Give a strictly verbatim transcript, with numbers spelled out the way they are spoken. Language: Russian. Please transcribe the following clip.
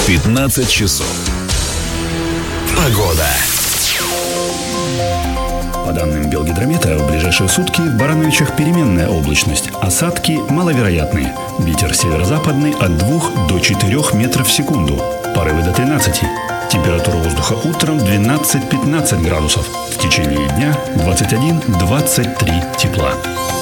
пятнадцать часов. Погода. По данным Белгидромета, в ближайшие сутки в Барановичах переменная облачность. Осадки маловероятные. Ветер северо-западный от двух до четырёх метров в секунду. Порывы до тринадцати. Температура воздуха утром двенадцать-пятнадцать градусов. В течение дня двадцать один - двадцать три тепла.